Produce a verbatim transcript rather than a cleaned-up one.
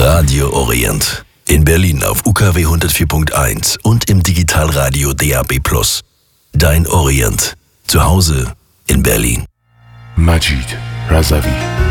Radio Orient. In Berlin auf U K W hundertvier Punkt eins und im Digitalradio D A B plus. Dein Orient. Zu Hause in Berlin. Majid Razavi.